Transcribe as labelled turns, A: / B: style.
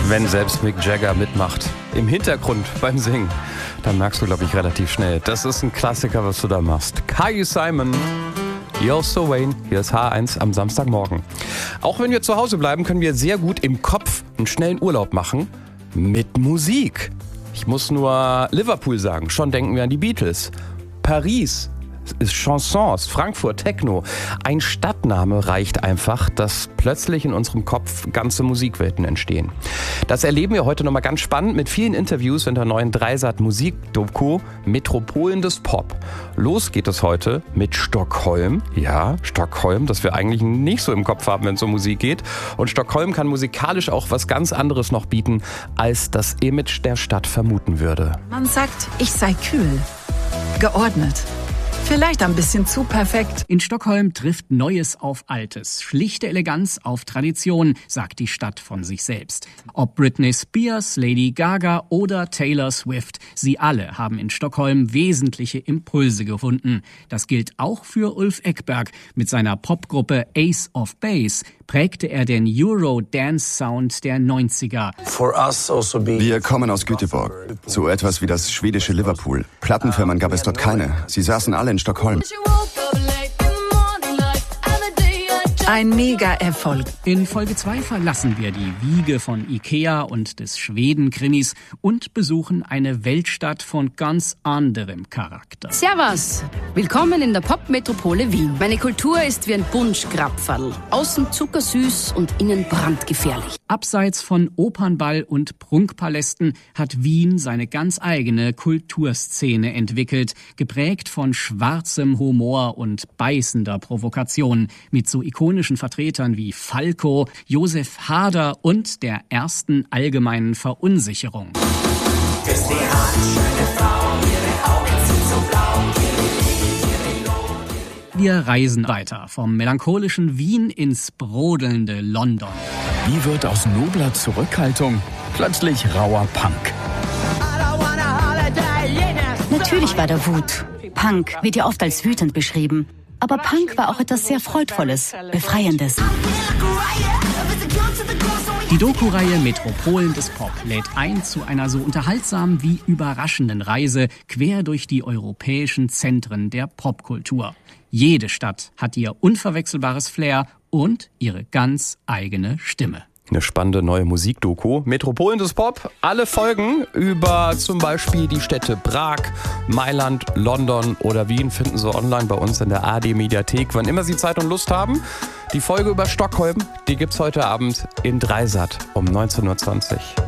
A: Wenn selbst Mick Jagger mitmacht, im Hintergrund beim Singen, dann merkst du, glaube ich, relativ schnell, das ist ein Klassiker, was du da machst. Carly Simon, You're So Vain, hier ist H1 am Samstagmorgen. Auch wenn wir zu Hause bleiben, können wir sehr gut im Kopf einen schnellen Urlaub machen mit Musik. Ich muss nur Liverpool sagen, schon denken wir an die Beatles. Paris ist Chansons, Frankfurt Techno. Ein Stadtname reicht einfach, dass plötzlich in unserem Kopf ganze Musikwelten entstehen. Das erleben wir heute nochmal ganz spannend mit vielen Interviews in der neuen Dreisat Musikdoku Metropolen des Pop. Los geht es heute mit Stockholm. Ja, Stockholm, das wir eigentlich nicht so im Kopf haben, wenn es um Musik geht. Und Stockholm kann musikalisch auch was ganz anderes noch bieten, als das Image der Stadt vermuten würde.
B: Man sagt, ich sei kühl, geordnet. Vielleicht ein bisschen zu perfekt.
C: In Stockholm trifft Neues auf Altes, schlichte Eleganz auf Tradition, sagt die Stadt von sich selbst. Ob Britney Spears, Lady Gaga oder Taylor Swift, sie alle haben in Stockholm wesentliche Impulse gefunden. Das gilt auch für Ulf Ekberg. Mit seiner Popgruppe Ace of Base prägte er den Euro-Dance-Sound der 90er.
D: Wir kommen aus Göteborg, so etwas wie das schwedische Liverpool. Plattenfirmen gab es dort keine. Sie saßen alle in Stockholm.
B: Ein Mega-Erfolg.
C: In Folge 2 verlassen wir die Wiege von Ikea und des Schweden-Krimis und besuchen eine Weltstadt von ganz anderem Charakter.
E: Servus, willkommen in der Popmetropole Wien. Meine Kultur ist wie ein Punschkrapferl. Außen zuckersüß und innen brandgefährlich.
C: Abseits von Opernball und Prunkpalästen hat Wien seine ganz eigene Kulturszene entwickelt, geprägt von schwarzem Humor und beißender Provokation, mit so ikonischen Vertretern wie Falco, Josef Hader und der ersten allgemeinen Verunsicherung. Wir reisen weiter vom melancholischen Wien ins brodelnde London.
F: Wie wird aus nobler Zurückhaltung plötzlich rauer Punk?
G: Natürlich war da Wut. Punk wird ja oft als wütend beschrieben. Aber Punk war auch etwas sehr Freudvolles, Befreiendes.
C: Die Doku-Reihe Metropolen des Pop lädt ein zu einer so unterhaltsamen wie überraschenden Reise quer durch die europäischen Zentren der Popkultur. Jede Stadt hat ihr unverwechselbares Flair und ihre ganz eigene Stimme.
A: Eine spannende neue Musikdoku. Metropolen des Pop. Alle Folgen über zum Beispiel die Städte Prag, Mailand, London oder Wien finden Sie online bei uns in der ARD-Mediathek, wann immer Sie Zeit und Lust haben. Die Folge über Stockholm, die gibt's heute Abend in Dreisat um 19:20 Uhr.